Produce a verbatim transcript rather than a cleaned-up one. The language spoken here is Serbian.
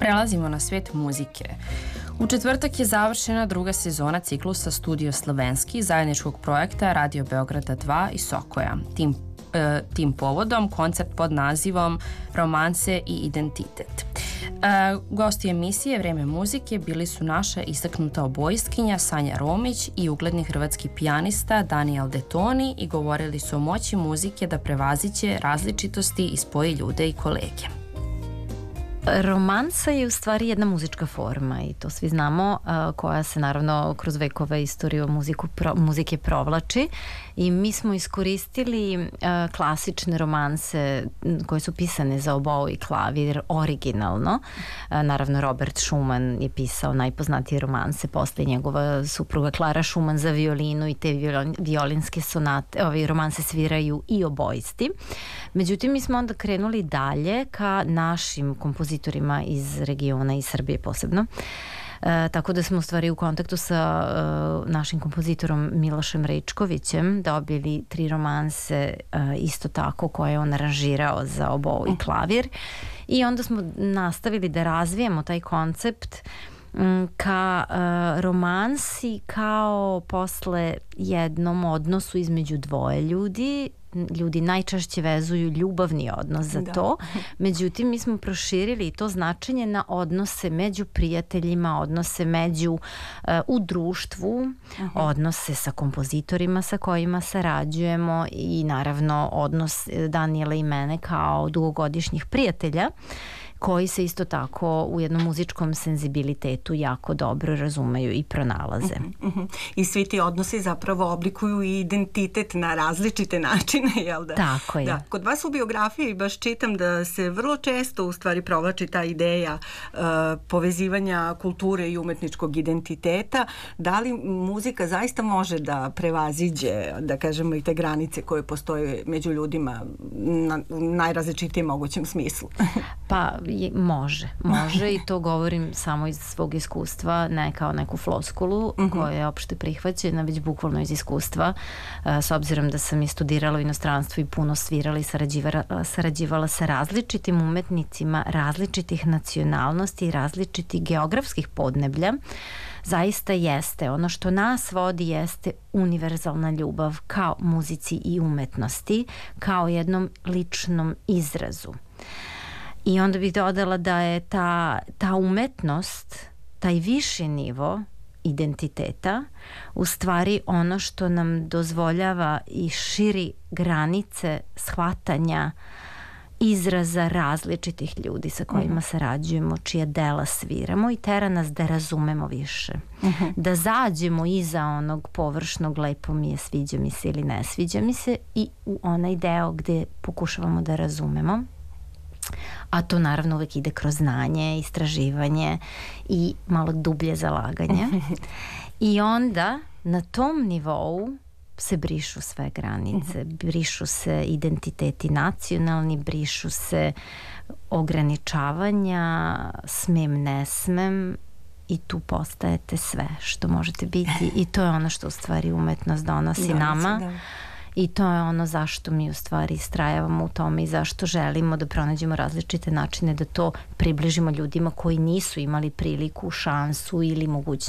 Prelazimo na svet muzike. U četvrtak je završena druga sezona ciklusa Studio Slovenski zajedničkog projekta Radio Beograda dva i Sokoja. Tim, e, tim povodom koncert pod nazivom Romanse i identitet. E, gosti emisije Vreme muzike bili su naša istaknuta obojstkinja Sanja Romić i ugledni hrvatski pijanista Daniel Detoni i govorili su o moći muzike da prevaziće različitosti i spoji ljude i kolege. Romansa je u stvari jedna muzička forma i to svi znamo, koja se naravno kroz vekove istoriju muziku, pro, muzike provlači i mi smo iskoristili klasične romanse koje su pisane za obou i klavir originalno. Naravno Robert Schumann je pisao najpoznatije romanse, posle njegova supruga Klara Schumann za violinu i te violinske sonate, ove romanse sviraju i obojisti. Međutim, mi smo onda krenuli dalje ka našim kompozitorima iz regiona i Srbije posebno. E, tako da smo u stvari u kontaktu sa e, našim kompozitorom Milošem Rečkovićem dobili tri romanse e, isto tako koje je on aranžirao za obou i klavir i onda smo nastavili da razvijemo taj koncept ka uh, romansi kao posle jednom odnosu između dvoje ljudi. Ljudi najčešće vezuju ljubavni odnos za da. to. Međutim, mi smo proširili to značenje na odnose među prijateljima, odnose među uh, u društvu, uh-huh. odnose sa kompozitorima sa kojima sarađujemo i naravno odnos Daniela i mene kao dugogodišnjih prijatelja koji se isto tako u jednom muzičkom senzibilitetu jako dobro razumeju i pronalaze. Uh-huh, uh-huh. I svi ti odnosi zapravo oblikuju i identitet na različite načine, jel da? Tako je. Da. Kod vas u biografiji baš čitam da se vrlo često u stvari provlači ta ideja uh, povezivanja kulture i umetničkog identiteta. Da li muzika zaista može da prevaziđe, da kažemo, i te granice koje postoje među ljudima na najrazličitijem mogućem smislu? Pa je, može, može i to govorim samo iz svog iskustva, ne kao neku floskulu uh-huh. koja je opšte prihvaćena, već bukvalno iz iskustva, s obzirom da sam i studirala u inostranstvu i puno svirala i sarađivala, sarađivala sa različitim umetnicima različitih nacionalnosti i različitih geografskih podneblja. Zaista jeste, ono što nas vodi jeste univerzalna ljubav kao muzici i umetnosti, kao jednom ličnom izrazu. I onda bih dodala da je ta, ta umetnost, taj viši nivo identiteta u stvari ono što nam dozvoljava i širi granice shvatanja izraza različitih ljudi sa kojima uh-huh. sarađujemo, čija dela sviramo i tera nas da razumemo više. Uh-huh. Da zađemo iza onog površnog lepo mi je, sviđa mi se ili ne sviđa mi se i u onaj deo gde pokušavamo da razumemo. A to naravno uvek ide kroz znanje, istraživanje i malo dublje zalaganje. I onda na tom nivou se brišu sve granice, brišu se identiteti nacionalni, brišu se ograničavanja, smem, ne smem i tu postajete sve što možete biti i to je ono što u stvari umetnost donosi, donosi nama. Da. I to je ono zašto mi u stvari istrajavamo u tome i zašto želimo da pronađemo različite načine da to približimo ljudima koji nisu imali priliku, šansu ili mogućnost